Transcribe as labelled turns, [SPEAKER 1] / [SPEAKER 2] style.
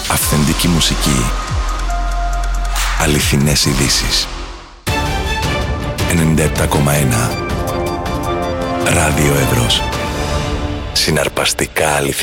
[SPEAKER 1] Αυθεντική μουσική. Αληθινές ειδήσεις. 97,1 Ράδιο Εύρος. Συναρπαστικά αληθινά.